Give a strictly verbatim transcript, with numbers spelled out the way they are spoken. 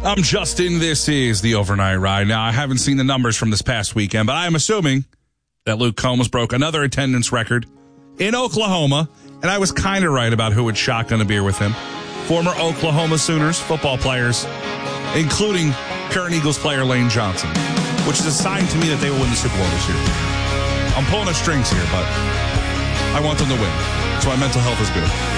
I'm Justin. This is the Overnight Ride. Now, I haven't seen the numbers from this past weekend, but I'm assuming that Luke Combs broke another attendance record in Oklahoma, and I was kind of right about who would shotgun a beer with him. Former Oklahoma Sooners football players, including current Eagles player Lane Johnson, which is a sign to me that they will win the Super Bowl this year. I'm pulling the strings here, but I want them to win, so my mental health is good.